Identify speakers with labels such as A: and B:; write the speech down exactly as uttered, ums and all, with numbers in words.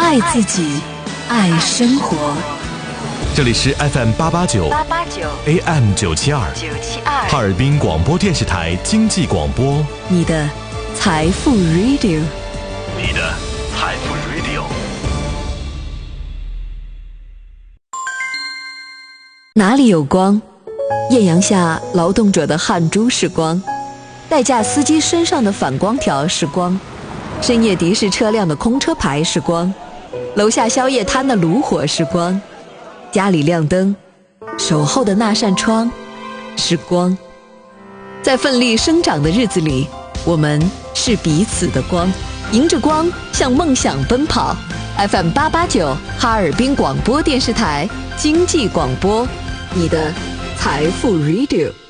A: 爱自己，爱生活。
B: 这里是 F M 八八九 A M 九七二哈尔滨广播电视台经济广播，
A: 你的财富 Radio，
B: 你的财富 Radio。
A: 哪里有光？艳阳下劳动者的汗珠是光，代驾司机身上的反光条是光，深夜的士车辆的空车牌是光，楼下宵夜摊的炉火是光，家里亮灯，守候的那扇窗是光。在奋力生长的日子里，我们是彼此的光，迎着光向梦想奔跑。 F M 八八九哈尔滨广播电视台经济广播，你的财富 Radio。